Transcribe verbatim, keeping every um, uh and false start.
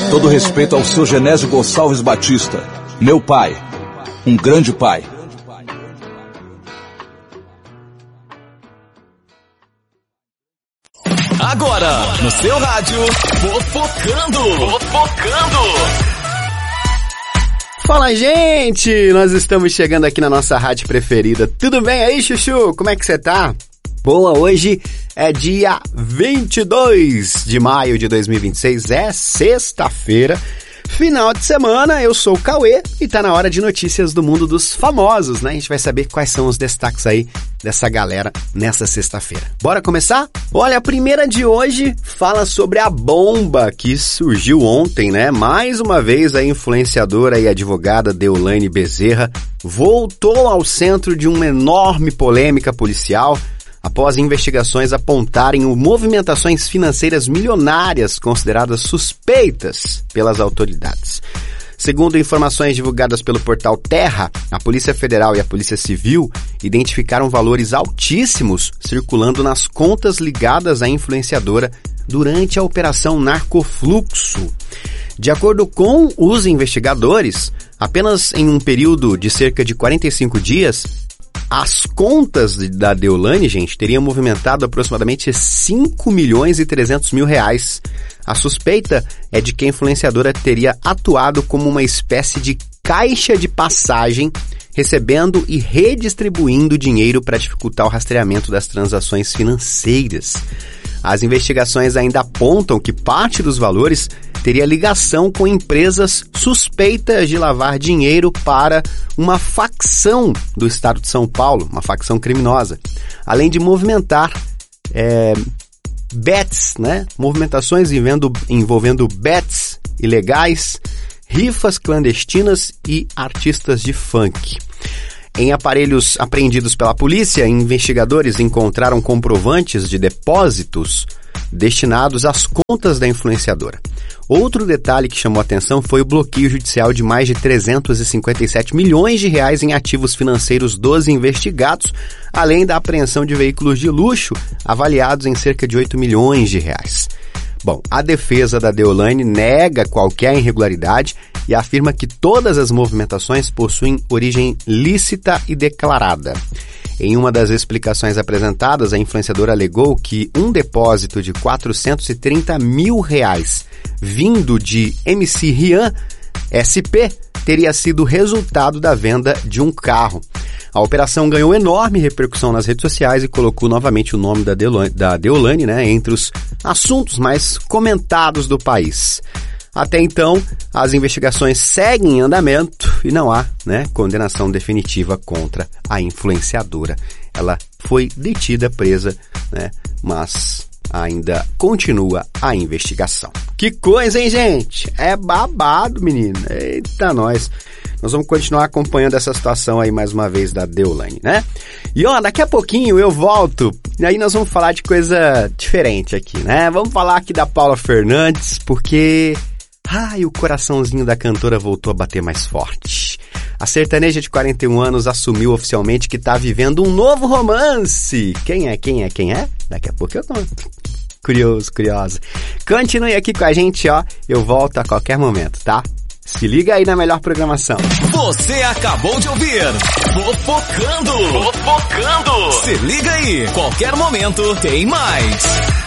Todo respeito ao seu Genésio Gonçalves Batista, meu pai, um grande pai. Agora, no seu rádio, Fofocando. Fofocando. Fala, gente! Nós estamos chegando aqui na nossa rádio preferida. Tudo bem aí, Chuchu? Como é que você tá? Boa, hoje é dia vinte e dois de maio de dois mil e vinte e seis, é sexta-feira, final de semana. Eu sou o Cauê e tá na hora de notícias do mundo dos famosos, né? A gente vai saber quais são os destaques aí dessa galera nessa sexta-feira. Bora começar? Olha, a primeira de hoje fala sobre a bomba que surgiu ontem, né? Mais uma vez a influenciadora e advogada Deolane Bezerra voltou ao centro de uma enorme polêmica policial após investigações apontarem movimentações financeiras milionárias consideradas suspeitas pelas autoridades. Segundo informações divulgadas pelo portal Terra, a Polícia Federal e a Polícia Civil identificaram valores altíssimos circulando nas contas ligadas à influenciadora durante a Operação Narcofluxo. De acordo com os investigadores, apenas em um período de cerca de quarenta e cinco dias, as contas da Deolane, gente, teriam movimentado aproximadamente cinco milhões e trezentos mil reais. A suspeita é de que a influenciadora teria atuado como uma espécie de caixa de passagem, recebendo e redistribuindo dinheiro para dificultar o rastreamento das transações financeiras. As investigações ainda apontam que parte dos valores teria ligação com empresas suspeitas de lavar dinheiro para uma facção do estado de São Paulo, uma facção criminosa, além de movimentar é, bets, né? Movimentações envolvendo, envolvendo bets ilegais, rifas clandestinas e artistas de funk. Em aparelhos apreendidos pela polícia, investigadores encontraram comprovantes de depósitos destinados às contas da influenciadora. Outro detalhe que chamou a atenção foi o bloqueio judicial de mais de trezentos e cinquenta e sete milhões de reais em ativos financeiros dos investigados, além da apreensão de veículos de luxo avaliados em cerca de oito milhões de reais. Bom, a defesa da Deolane nega qualquer irregularidade e afirma que todas as movimentações possuem origem lícita e declarada. Em uma das explicações apresentadas, a influenciadora alegou que um depósito de quatrocentos e trinta mil reais vindo de M C Rian S P teria sido resultado da venda de um carro. A operação ganhou enorme repercussão nas redes sociais e colocou novamente o nome da Deolane, da Deolane, né, entre os assuntos mais comentados do país. Até então, as investigações seguem em andamento e não há, né, condenação definitiva contra a influenciadora. Ela foi detida, presa, né, mas ainda continua a investigação. Que coisa, hein, gente? É babado, menino. Eita, nós. Nós vamos continuar acompanhando essa situação aí mais uma vez da Deolane, né? E ó, daqui a pouquinho eu volto e aí nós vamos falar de coisa diferente aqui, né? Vamos falar aqui da Paula Fernandes, porque ai, o coraçãozinho da cantora voltou a bater mais forte. A sertaneja de quarenta e um anos assumiu oficialmente que tá vivendo um novo romance. Quem é, quem é, quem é? Daqui a pouco eu conto. Curioso, curiosa. Continue aqui com a gente, ó. Eu volto a qualquer momento, tá? Se liga aí na melhor programação. Você acabou de ouvir Fofocando. Fofocando. Se liga aí. Qualquer momento tem mais.